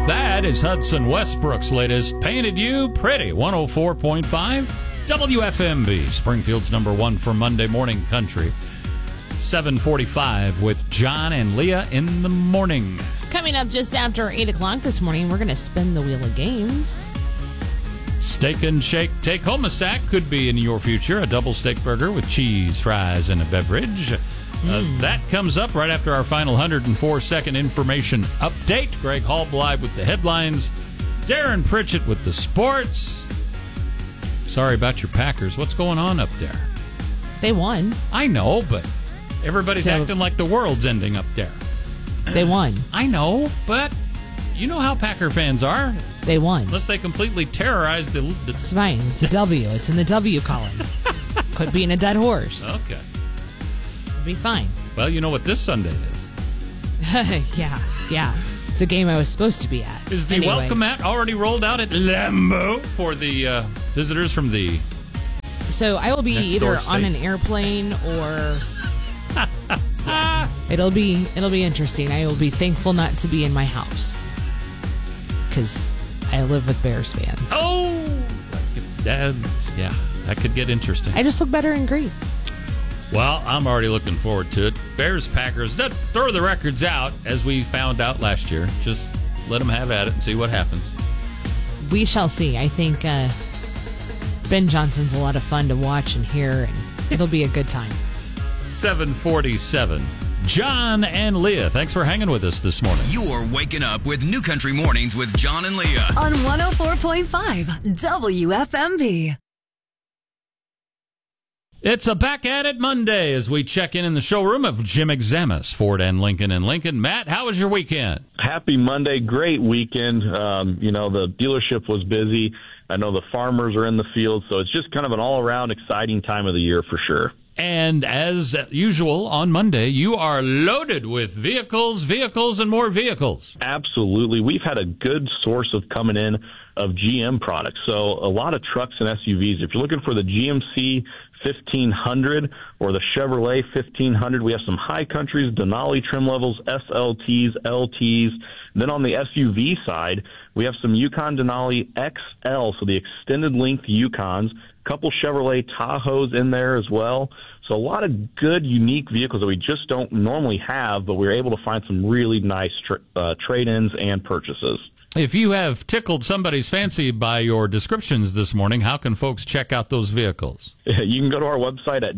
That is Hudson Westbrook's latest Painted You Pretty, 104.5 WFMB, Springfield's number one for Monday morning country. 7:45 with John and Leah in the morning. Coming up just after 8 o'clock this morning, we're going to spin the wheel of games. Steak and Shake take-home a sack could be in your future. A double steak burger with cheese, fries, and a beverage. That comes up right after our final 104-second information update. Greg Hall live with the headlines. Darren Pritchett with the sports. Sorry about your Packers. What's going on up there? They won. I know, but everybody's acting like the world's ending up there. They won. I know, but you know how Packer fans are. They won. Unless they completely terrorize the... It's fine. It's a W. It's in the W column. It could be in a dead horse. Okay. Be fine. Well, you know what this Sunday is. Yeah. It's a game I was supposed to be at. Is the welcome mat already rolled out at Lambeau for the visitors from the... So I will be either on an airplane or... It'll be interesting. I will be thankful not to be in my house because I live with Bears fans. Oh, that could get interesting. I just look better in green. Well, I'm already looking forward to it. Bears, Packers, don't throw the records out, as we found out last year. Just let them have at it and see what happens. We shall see. I think Ben Johnson's a lot of fun to watch and hear, and it'll be a good time. 7:47. John and Leah, thanks for hanging with us this morning. You're waking up with New Country Mornings with John and Leah on 104.5 WFMB. It's a Back at It Monday as we check in the showroom of Jim Examus, Ford and Lincoln in Lincoln. Matt, how was your weekend? Happy Monday. Great weekend. The dealership was busy. I know the farmers are in the field, so it's just kind of an all-around exciting time of the year for sure. And as usual on Monday, you are loaded with vehicles, and more vehicles. Absolutely. We've had a good source of coming in of GM products. So a lot of trucks and SUVs. If you're looking for the GMC 1500 or the Chevrolet 1500, we have some High Countries, Denali trim levels, SLTs, LTs. Then on the SUV side, we have some Yukon Denali XL, so the extended length Yukons, a couple Chevrolet Tahoes in there as well. So a lot of good, unique vehicles that we just don't normally have, but we were able to find some really nice trade-ins and purchases. If you have tickled somebody's fancy by your descriptions this morning, how can folks check out those vehicles? You can go to our website at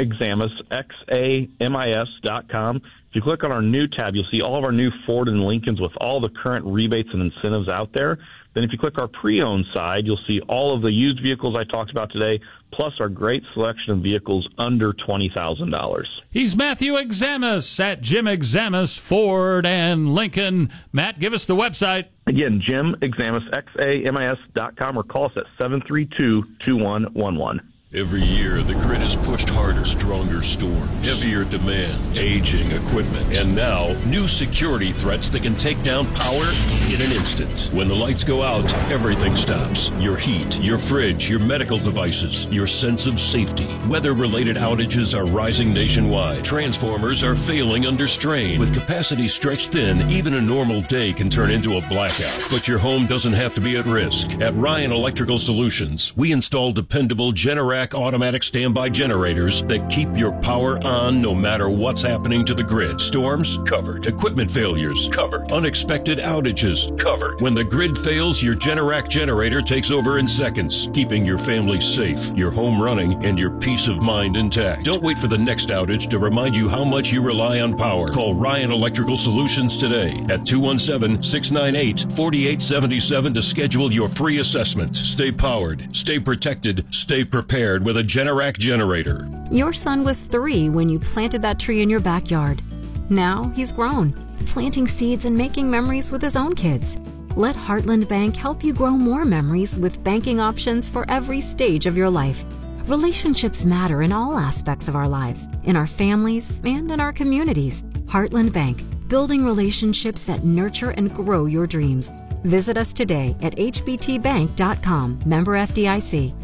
jimexamus.com. If you click on our new tab, you'll see all of our new Ford and Lincolns with all the current rebates and incentives out there. Then if you click our pre-owned side, you'll see all of the used vehicles I talked about today, plus our great selection of vehicles under $20,000. He's Matthew Examus at Jim Examus, Ford and Lincoln. Matt, give us the website. Again, jimexamus.com or call us at 732-2111. Every year, the grid is pushed harder, stronger storms, heavier demand, aging equipment, and now, new security threats that can take down power in an instant. When the lights go out, everything stops. Your heat, your fridge, your medical devices, your sense of safety. Weather-related outages are rising nationwide. Transformers are failing under strain. With capacity stretched thin, even a normal day can turn into a blackout. But your home doesn't have to be at risk. At Ryan Electrical Solutions, we install dependable Generac automatic standby generators that keep your power on no matter what's happening to the grid. Storms? Covered. Equipment failures? Covered. Unexpected outages? Covered. When the grid fails, your Generac generator takes over in seconds, keeping your family safe, your home running, and your peace of mind intact. Don't wait for the next outage to remind you how much you rely on power. Call Ryan Electrical Solutions today at 217-698-4877 to schedule your free assessment. Stay powered, stay protected, stay prepared with a Generac generator. Your son was 3 when you planted that tree in your backyard. Now he's grown, planting seeds and making memories with his own kids. Let Heartland Bank help you grow more memories with banking options for every stage of your life. Relationships matter in all aspects of our lives, in our families and in our communities. Heartland Bank, building relationships that nurture and grow your dreams. Visit us today at hbtbank.com, member FDIC.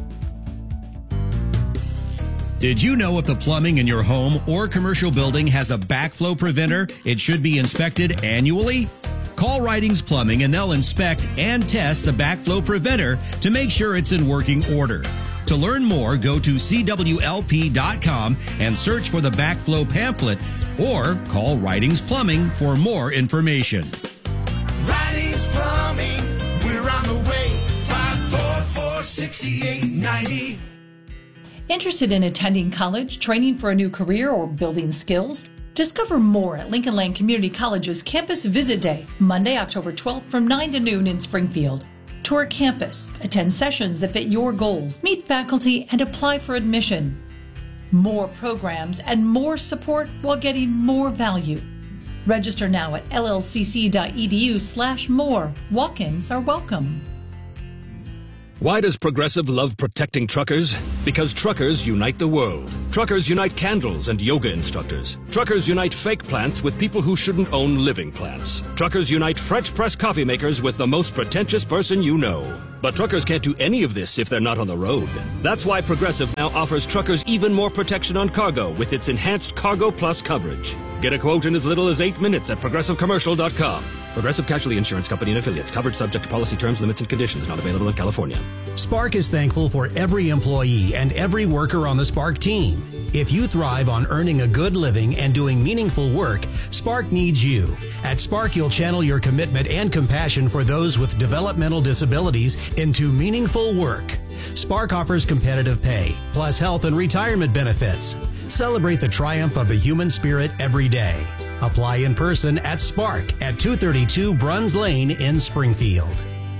Did you know if the plumbing in your home or commercial building has a backflow preventer, it should be inspected annually? Call Ridings Plumbing and they'll inspect and test the backflow preventer to make sure it's in working order. To learn more, go to CWLP.com and search for the backflow pamphlet or call Ridings Plumbing for more information. Ridings Plumbing, we're on the way. 544-6890. Interested in attending college, training for a new career, or building skills? Discover more at Lincoln Land Community College's Campus Visit Day, Monday, October 12th from 9 to noon in Springfield. Tour campus, attend sessions that fit your goals, meet faculty, and apply for admission. More programs and more support while getting more value. Register now at llcc.edu/more. Walk-ins are welcome. Why does Progressive love protecting truckers? Because truckers unite the world. Truckers unite candles and yoga instructors. Truckers unite fake plants with people who shouldn't own living plants. Truckers unite French press coffee makers with the most pretentious person you know. But truckers can't do any of this if they're not on the road. That's why Progressive now offers truckers even more protection on cargo with its enhanced Cargo Plus coverage. Get a quote in as little as 8 minutes at ProgressiveCommercial.com. Progressive Casualty Insurance Company and Affiliates. Coverage subject to policy terms, limits, and conditions. Not available in California. Spark is thankful for every employee and every worker on the Spark team. If you thrive on earning a good living and doing meaningful work, Spark needs you. At Spark, you'll channel your commitment and compassion for those with developmental disabilities into meaningful work. Spark offers competitive pay, plus health and retirement benefits. Celebrate the triumph of the human spirit every day. Apply in person at Spark at 232 Bruns Lane in Springfield.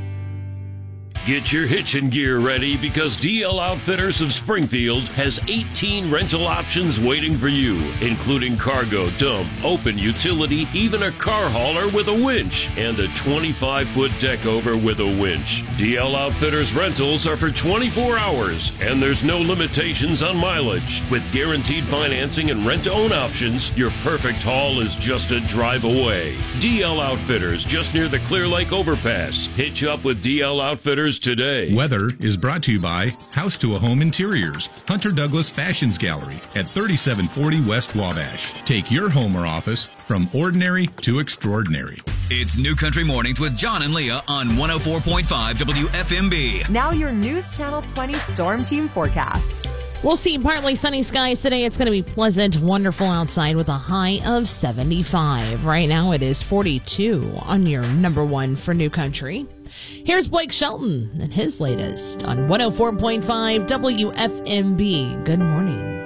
Get your hitching gear ready because DL Outfitters of Springfield has 18 rental options waiting for you, including cargo, dump, open utility, even a car hauler with a winch, and a 25-foot deck over with a winch. DL Outfitters rentals are for 24 hours, and there's no limitations on mileage. With guaranteed financing and rent-to-own options, your perfect haul is just a drive away. DL Outfitters, just near the Clear Lake Overpass. Hitch up with DL Outfitters today. Weather is brought to you by House to a Home Interiors, Hunter Douglas Fashions Gallery at 3740 West Wabash. Take your home or office from ordinary to extraordinary. It's New Country Mornings with John and Leah on 104.5 WFMB. Now your News Channel 20 Storm Team forecast. We'll see partly sunny skies today. It's going to be pleasant, wonderful outside with a high of 75. Right now it is 42 on your number one for New Country. Here's Blake Shelton and his latest on 104.5 WFMB. Good morning.